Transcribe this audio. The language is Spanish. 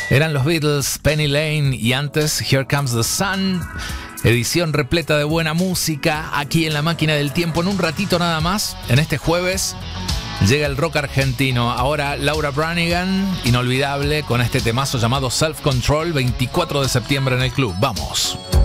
Eran los Beatles, Penny Lane, y antes Here Comes the Sun. Edición repleta de buena música aquí en La Máquina del Tiempo. En un ratito nada más, en este jueves, llega el rock argentino. Ahora Laura Branigan, inolvidable, con este temazo llamado Self Control, 24 de septiembre en el club. Vamos.